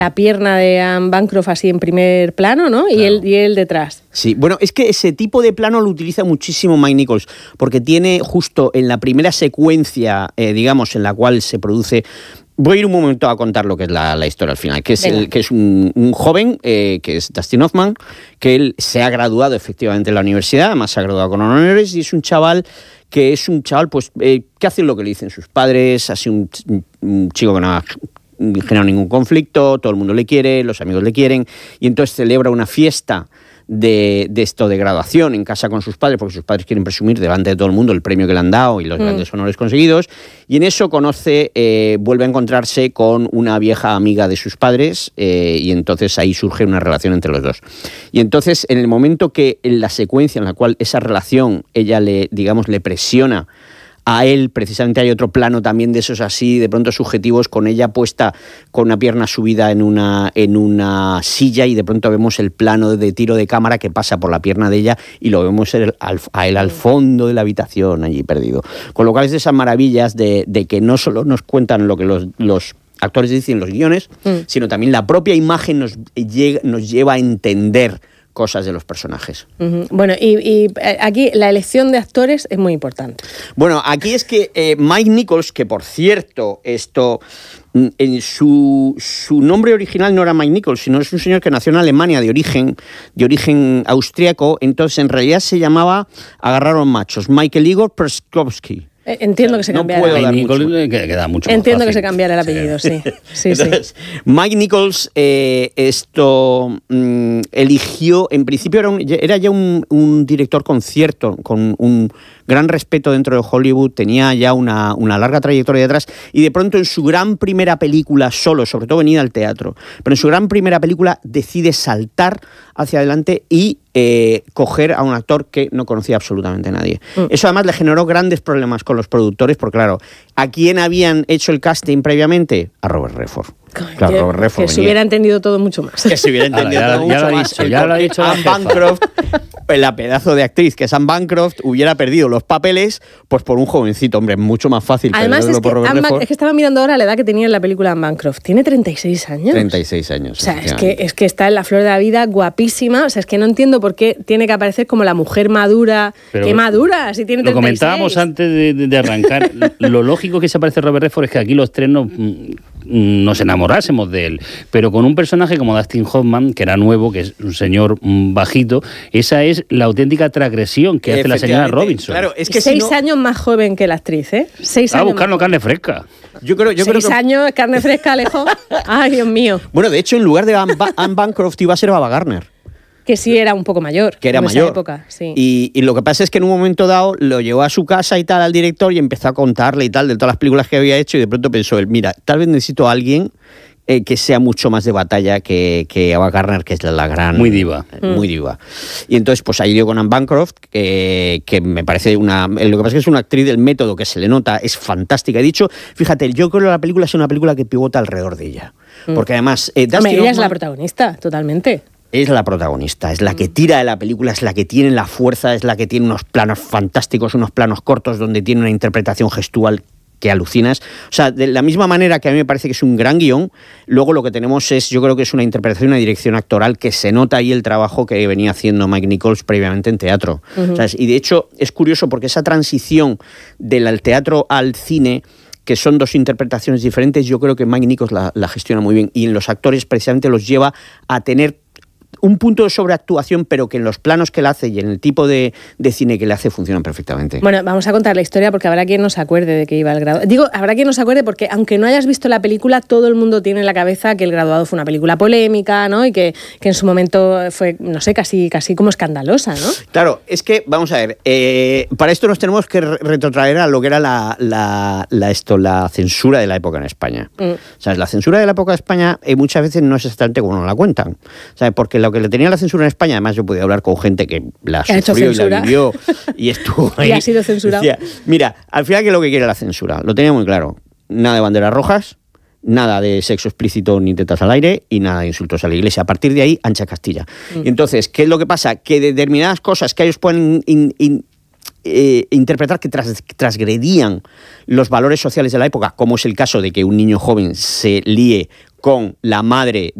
la pierna de Anne Bancroft así en primer plano, ¿no? Claro. Y él detrás. Sí, bueno, es que ese tipo de plano lo utiliza muchísimo Mike Nichols, porque tiene justo en la primera secuencia, digamos, en la cual se produce... Voy a ir un momento a contar lo que es la historia al final, que es un joven, que es Dustin Hoffman, que él se ha graduado efectivamente en la universidad, además se ha graduado con honores, y es un chaval pues, que hace lo que le dicen sus padres, así un chico que no ha generado ningún conflicto, todo el mundo le quiere, los amigos le quieren, y entonces celebra una fiesta de graduación en casa con sus padres, porque sus padres quieren presumir delante de todo el mundo el premio que le han dado y los grandes honores conseguidos, y en eso vuelve a encontrarse con una vieja amiga de sus padres, y entonces ahí surge una relación entre los dos. Y entonces, en el momento que en la secuencia en la cual esa relación ella le presiona a él, precisamente hay otro plano también de esos así, de pronto subjetivos, con ella puesta con una pierna subida en una silla, y de pronto vemos el plano de tiro de cámara que pasa por la pierna de ella y lo vemos a él al fondo de la habitación, allí perdido. Con lo cual es de esas maravillas de que no solo nos cuentan lo que los actores dicen en los guiones, sino también la propia imagen nos lleva a entender cosas de los personajes. Bueno, y aquí la elección de actores es muy importante. Bueno, aquí es que Mike Nichols, que por cierto, en su nombre original no era Mike Nichols, sino es un señor que nació en Alemania de origen austriaco, entonces en realidad se llamaba, agarraron machos, Michael Igor Perskowski. Entiendo que se cambiara. Queda mucho Entiendo más que se cambiara el apellido, sí. Entonces, Mike Nichols eligió, en principio era ya un director concierto, con un gran respeto dentro de Hollywood, tenía ya una larga trayectoria detrás, y de pronto en su gran primera película solo, sobre todo venida al teatro, pero en su gran primera película decide saltar hacia adelante y coger a un actor que no conocía absolutamente nadie. Eso además le generó grandes problemas con los productores, porque claro, ¿a quién habían hecho el casting previamente? A Robert Redford. Claro, Robert Redford que se hubiera entendido todo mucho más. Que se hubiera entendido todo mucho más. Ya lo ha dicho Anne Bancroft, la pedazo de actriz que es Anne Bancroft, hubiera perdido los papeles pues por un jovencito, hombre, mucho más fácil. Además es que estaba mirando ahora la edad que tenía en la película Anne Bancroft. Tiene 36 años. 36 años. O sea, es que está en la flor de la vida, guapísima. O sea, es que no entiendo por qué tiene que aparecer como la mujer madura. Pero ¿qué madura? Si tiene 36. Lo comentábamos antes de arrancar. Lo lógico que se aparece Robert Redford es que aquí los tres nos enamorásemos de él, pero con un personaje como Dustin Hoffman, que era nuevo, que es un señor bajito, esa es la auténtica transgresión que hace la señora Robinson. Claro, es que 6 años más joven que la actriz, ¿eh? 6 años. Buscando carne fresca. Yo creo 6 años, carne fresca, Alejo. Ay, Dios mío. Bueno, de hecho, en lugar de Anne Bancroft iba a ser Ava Gardner. Que sí era un poco mayor. Que era mayor. Época, sí. Y lo que pasa es que en un momento dado lo llevó a su casa y tal al director y empezó a contarle y tal de todas las películas que había hecho, y de pronto pensó él, mira, tal vez necesito a alguien que sea mucho más de batalla que Ava Gardner, que es la gran... Muy diva. Muy diva. Y entonces pues ahí dio con Anne Bancroft, que me parece lo que pasa es que es una actriz del método, que se le nota, es fantástica. He dicho, fíjate, yo creo que la película es una película que pivota alrededor de ella. Porque además... ella es la protagonista, totalmente. Es la protagonista, es la que tira de la película, es la que tiene la fuerza, es la que tiene unos planos fantásticos, unos planos cortos donde tiene una interpretación gestual que alucinas. O sea, de la misma manera que a mí me parece que es un gran guión, luego lo que tenemos yo creo que es una interpretación, una dirección actoral que se nota ahí el trabajo que venía haciendo Mike Nichols previamente en teatro. ¿Sabes? Y de hecho es curioso porque esa transición del teatro al cine, que son dos interpretaciones diferentes, yo creo que Mike Nichols la gestiona muy bien, y en los actores precisamente los lleva a tener un punto de sobreactuación, pero que en los planos que él hace y en el tipo de cine que le hace funcionan perfectamente. Bueno, vamos a contar la historia porque habrá quien no se acuerde de que iba el graduado. Digo, habrá quien no se acuerde porque aunque no hayas visto la película, todo el mundo tiene en la cabeza que El graduado fue una película polémica, ¿no? Y que en su momento fue, no sé, casi como escandalosa, ¿no? Claro, es que, vamos a ver, para esto nos tenemos que retrotraer a lo que era la censura de la época en España. ¿Sabes? La censura de la época en España muchas veces no es exactamente como nos la cuentan. ¿Sabes? Porque lo que le tenía la censura en España, además yo podía hablar con gente que la sufrió y la vivió y estuvo ahí. Y ha sido censurado. Decía, mira, al final, ¿qué es lo que quiere la censura? Lo tenía muy claro. Nada de banderas rojas, nada de sexo explícito ni tetas al aire y nada de insultos a la Iglesia. A partir de ahí, ancha Castilla. Y entonces, ¿qué es lo que pasa? Que determinadas cosas que ellos pueden interpretar que transgredían los valores sociales de la época, como es el caso de que un niño joven se líe con la madre